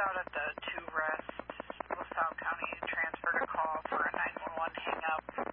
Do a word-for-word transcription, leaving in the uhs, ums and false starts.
out at the two Rest, LaSalle County, transferred a call for a nine one one hang-up.